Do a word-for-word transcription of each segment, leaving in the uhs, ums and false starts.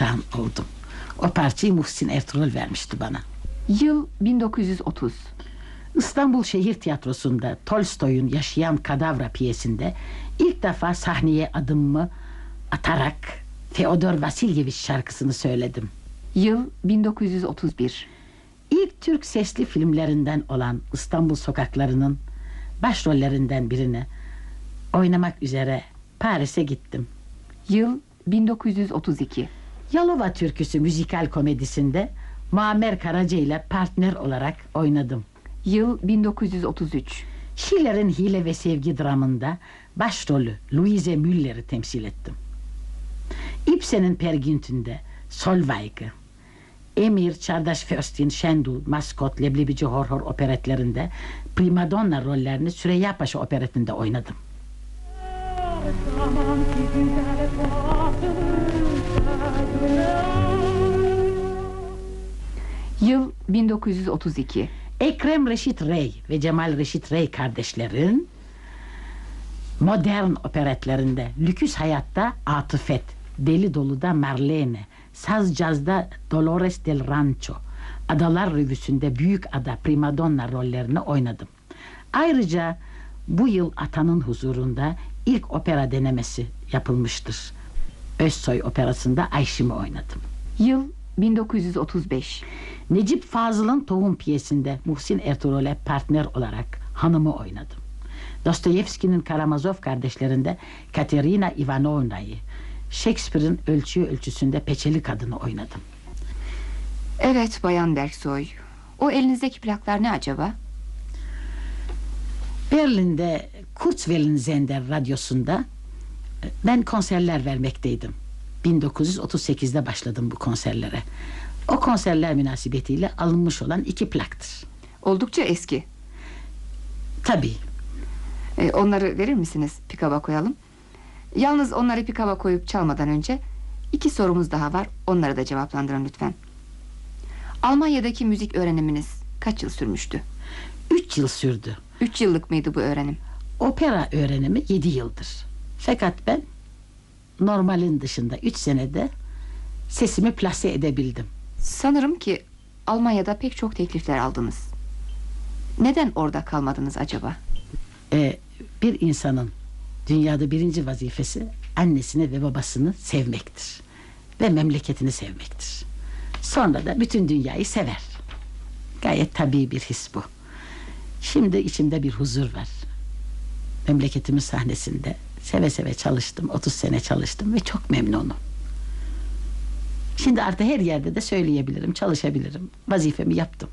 hayran oldum. O parçayı Muhsin Ertuğrul vermişti bana. Yıl bin dokuz yüz otuz. İstanbul Şehir Tiyatrosu'nda Tolstoy'un Yaşayan Kadavra piyesinde ilk defa sahneye adımımı atarak Feodor Vasilyeviç şarkısını söyledim. Yıl bin dokuz yüz otuz bir. İlk Türk sesli filmlerinden olan İstanbul Sokakları'nın başrollerinden birine oynamak üzere Paris'e gittim. Yıl bin dokuz yüz otuz iki. Yalova Türküsü müzikal komedisinde Muammer Karaca ile partner olarak oynadım. Yıl bin dokuz yüz otuz üç. Schiller'in Hile ve Sevgi dramında başrolü Louise Müller'i temsil ettim. Ibsen'in Per Gynt'ünde Solveig'ı, Emir Çağdaş Föst'in Şendul, Maskot, Leblebici Horhor operetlerinde primadonna rollerini Süreyya Paşa operetinde oynadım. Yıl bin dokuz yüz otuz iki. Ekrem Reşit Rey ve Cemal Reşit Rey kardeşlerin modern operetlerinde Lüküs Hayat'ta Atıfet, Deli Dolu'da Marlene, Saz Caz'da Dolores del Rancho, Adalar Revüsü'nde Büyük Ada primadonna rollerini oynadım. Ayrıca bu yıl Atanın huzurunda ilk opera denemesi yapılmıştır. Özsoy Operası'nda Ayşim'i oynadım. Yıl bin dokuz yüz otuz beş. Necip Fazıl'ın Tohum piyesinde Muhsin Ertuğrul'e partner olarak hanımı oynadım. Dostoyevski'nin Karamazov kardeşlerinde Katerina Ivanovna'yı, Shakespeare'in Ölçüyü Ölçüsü'nde Peçeli Kadın'ı oynadım. Evet Bayan Berksoy, o elinizdeki plaklar ne acaba? Berlin'de Kurzwellensender radyosunda ben konserler vermekteydim. bin dokuz yüz otuz sekizde başladım bu konserlere. O konserler münasebetiyle alınmış olan iki plaktır. Oldukça eski. Tabii. Ee, onları verir misiniz? Pikaba koyalım. Yalnız onları pikaba koyup çalmadan önce iki sorumuz daha var. Onları da cevaplandırın lütfen. Almanya'daki müzik öğreniminiz kaç yıl sürmüştü? Üç yıl sürdü. Üç yıllık mıydı bu öğrenim? Opera öğrenimi yedi yıldır. Fakat ben normalin dışında üç senede sesimi plase edebildim. Sanırım ki Almanya'da pek çok teklifler aldınız. Neden orada kalmadınız acaba? Ee, bir insanın dünyada birinci vazifesi annesini ve babasını sevmektir. Ve memleketini sevmektir. Sonra da bütün dünyayı sever. Gayet tabii bir his bu. Şimdi içimde bir huzur var. Memleketimin sahnesinde seve seve çalıştım. otuz sene çalıştım ve çok memnunum. Şimdi artık her yerde de söyleyebilirim, çalışabilirim. Vazifemi yaptım.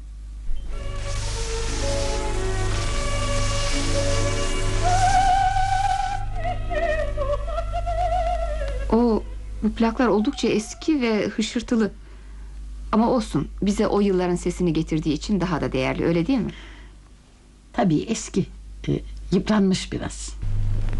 O, bu plaklar oldukça eski ve hışırtılı. Ama olsun, bize o yılların sesini getirdiği için daha da değerli, öyle değil mi? Tabii eski, e, yıpranmış biraz.